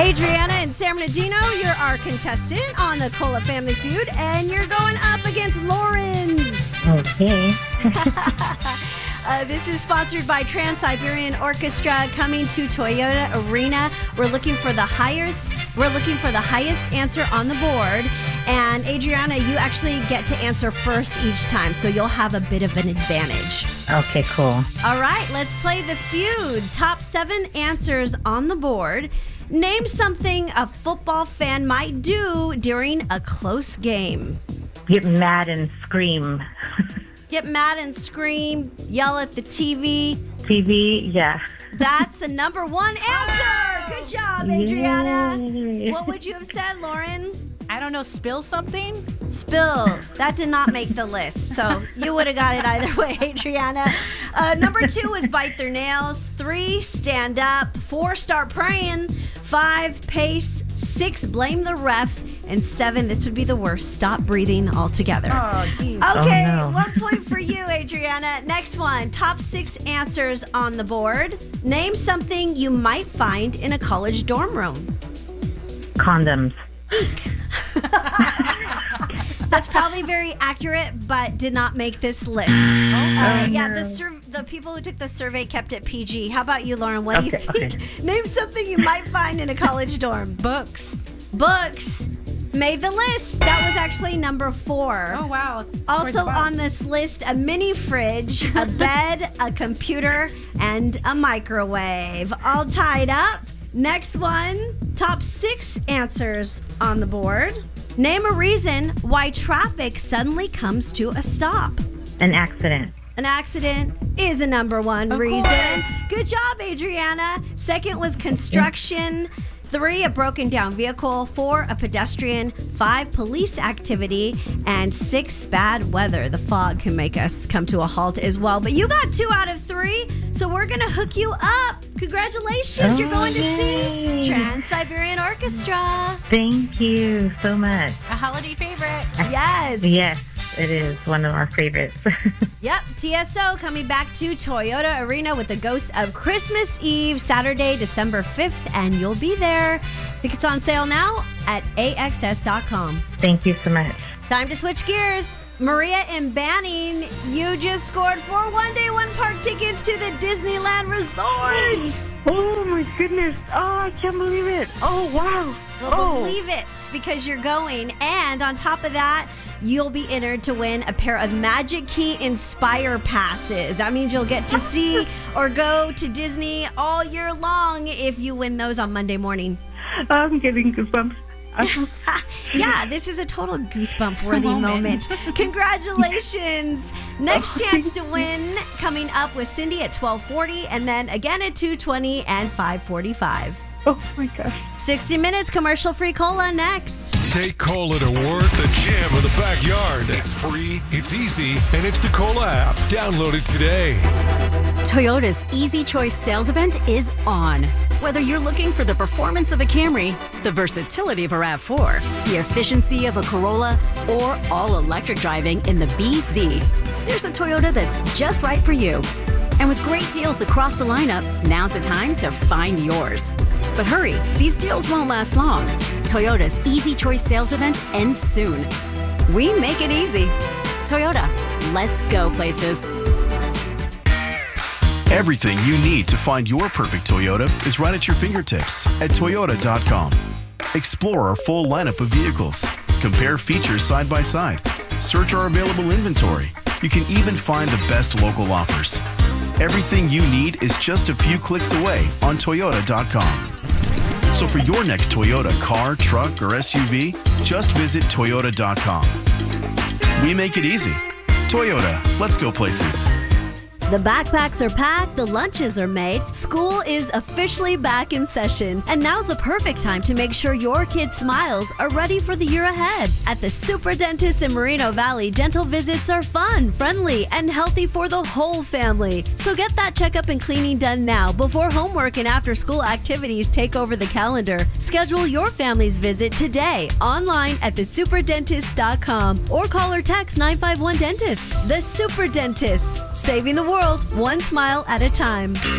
Adriana and San Bernardino, you're our contestant on the Cola Family Feud, and you're going up against Lauren. Okay. This is sponsored by Trans-Siberian Orchestra, coming to Toyota Arena. We're looking for the highest answer on the board. And Adriana, you actually get to answer first each time, so you'll have a bit of an advantage. Okay, cool. All right, let's play the feud. Top 7 answers on the board. Name something a football fan might do during a close game. Get mad and scream. Get mad and scream, yell at the TV. TV, yeah. That's the number 1 answer. Good job, Adriana. Yay. What would you have said, Lauren? I don't know, spill something? Spill. That did not make the list, so you would have got it either way, Adriana. Number 2 was bite their nails. 3, stand up. 4, start praying. 5, pace. 6, blame the ref. And 7, this would be the worst, stop breathing altogether. Oh, geez. Okay, Oh, no. 1 point for you, Adriana. Next one, top 6 answers on the board. Name something you might find in a college dorm room. Condoms. That's probably very accurate, but did not make this list. Yeah, the people who took the survey kept it PG. How about you, Lauren? What do you think? Okay. Name something you might find in a college dorm. Books. Books made the list. That was actually number 4. Oh, wow. It's towards Also the bottom. on this list, a mini fridge, a bed, a computer, and a microwave. All tied up. Next one, top 6 answers on the board. Name a reason why traffic suddenly comes to a stop. An accident. An accident is a number 1 Of reason. course. Good job, Adriana. Second was construction. 3, a broken down vehicle. 4, a pedestrian. 5, police activity. And 6, bad weather. The fog can make us come to a halt as well. But you got 2 out of 3, so we're going to hook you up. Congratulations. You're going to see yay. Trans-Siberian Orchestra. Thank you so much. A holiday favorite. Yes. Yes, it is one of our favorites. Yep, TSO coming back to Toyota Arena with the Ghost of Christmas Eve, Saturday, December 5th, and you'll be there. Tickets on sale now at AXS.com. Thank you so much. Time to switch gears. Maria in Banning, you just scored 4 one-day, one-park tickets to the Disneyland Resort. Oh my goodness. Oh, I can't believe it. Oh, wow. Well, believe it, because you're going. And on top of that, you'll be entered to win a pair of Magic Key Inspire passes. That means you'll get to see or go to Disney all year long if you win those on Monday morning. I'm getting goosebumps. Yeah, this is a total goosebump-worthy Moment. moment. Congratulations. Next chance to win coming up with Cindy at 12:40 and then again at 2:20 and 5:45. Oh my gosh. 60 minutes commercial-free cola next. Take Cola to work, the jam of the backyard. It's free, it's easy, and it's the Cola app. Download it today. Toyota's Easy Choice sales event is on. Whether you're looking for the performance of a Camry, the versatility of a RAV4, the efficiency of a Corolla, or all-electric driving in the BZ, there's a Toyota that's just right for you. And with great deals across the lineup, now's the time to find yours. But hurry, these deals won't last long. Toyota's Easy Choice sales event ends soon. We make it easy. Toyota, let's go places. Everything you need to find your perfect Toyota is right at your fingertips at Toyota.com. Explore our full lineup of vehicles. Compare features side by side. Search our available inventory. You can even find the best local offers. Everything you need is just a few clicks away on Toyota.com. So for your next Toyota car, truck, or SUV, just visit Toyota.com. We make it easy. Toyota, let's go places. The backpacks are packed, the lunches are made, school is officially back in session, and now's the perfect time to make sure your kids' smiles are ready for the year ahead. At the Super Dentist in Moreno Valley, dental visits are fun, friendly, and healthy for the whole family. So get that checkup and cleaning done now before homework and after-school activities take over the calendar. Schedule your family's visit today online at thesuperdentist.com or call or text 951-DENTIST. The Super Dentist, saving the world one smile at a time.